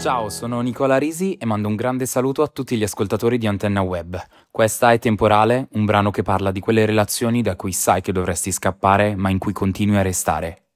Ciao, sono Nicola Risi e mando un grande saluto a tutti gli ascoltatori di Antenna Web. Questa è Temporale, un brano che parla di quelle relazioni da cui sai che dovresti scappare, ma in cui continui a restare.